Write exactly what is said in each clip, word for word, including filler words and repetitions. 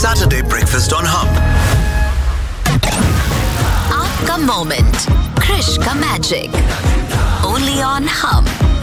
Saturday Breakfast on Hum. आपका moment, Krrish का magic, only on हम.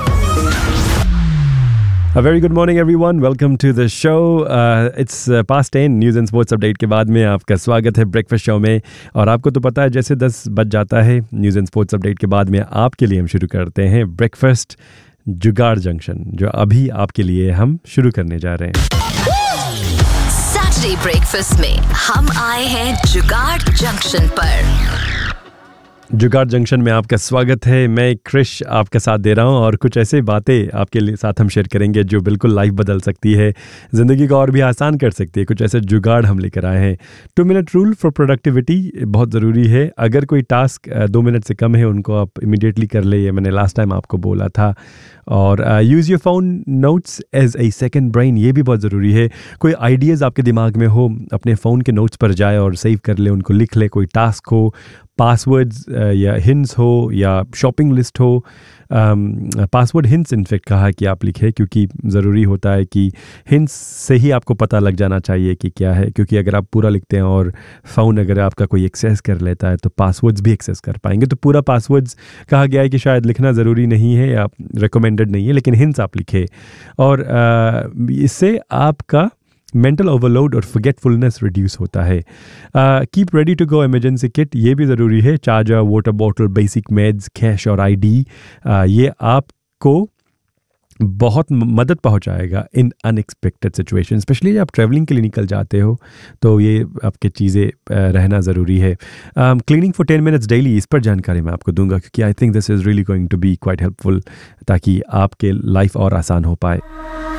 A very good morning everyone. Welcome to the show. Uh, it's uh, past ten. News and Sports Update के बाद में आपका स्वागत है ब्रेकफास्ट शो में. और आपको तो पता है जैसे दस बज जाता है न्यूज़ एंड स्पोर्ट्स अपडेट के बाद में आपके लिए हम शुरू करते हैं ब्रेकफास्ट जुगाड़ जंक्शन, जो अभी आपके लिए हम शुरू करने जा रहे हैं. सैटरडे ब्रेकफास्ट में हम आए हैं जुगाड़ जंक्शन पर. जुगाड़ जंक्शन में आपका स्वागत है. मैं क्रिश आपका साथ दे रहा हूं और कुछ ऐसे बातें आपके लिए साथ हम शेयर करेंगे जो बिल्कुल लाइफ बदल सकती है, ज़िंदगी को और भी आसान कर सकती है. कुछ ऐसे जुगाड़ हम लेकर आए हैं. To minute rule for productivity बहुत ज़रूरी है. अगर कोई टास्क दो मिनट से कम है उनको आप इमीडिएटली कर ले, ये मैंने लास्ट टाइम आपको बोला था. और use your phone notes as a second brain, ये भी बहुत ज़रूरी है. कोई आइडियाज़ आपके दिमाग में हो, अपने फ़ोन के नोट्स पर जाए और सेव कर ले, उनको लिख ले. कोई टास्क हो, पासवर्ड्स या हिंट्स हो या शॉपिंग लिस्ट हो. पासवर्ड हिंट्स इनफेक्ट कहा कि आप लिखें, क्योंकि ज़रूरी होता है कि हिंट्स से ही आपको पता लग जाना चाहिए कि क्या है. क्योंकि अगर आप पूरा लिखते हैं और फ़ोन अगर आपका कोई एक्सेस कर लेता है तो पासवर्ड्स भी एक्सेस कर पाएंगे. तो पूरा पासवर्ड्स कहा गया है कि शायद लिखना ज़रूरी नहीं है या रिकमेंडेड नहीं है, लेकिन हिंट्स आप लिखें. और uh, इससे आपका मेंटल ओवरलोड और फॉरगेटफुलनेस रिड्यूस होता है. Keep ready to go emergency kit, ये भी ज़रूरी है. Charger, water bottle, basic maids, cash और आईडी, uh, ये आपको बहुत मदद पहुंचाएगा इन अनएक्सपेक्टेड सिचुएशन. स्पेशली जब आप ट्रैवलिंग के लिए निकल जाते हो तो ये आपके चीज़ें रहना ज़रूरी है. Cleaning for ten minutes daily, इस पर जानकारी मैं आपको दूंगा क्योंकि I think this is really going to be quite helpful, ताकि आपके लाइफ और आसान हो पाए.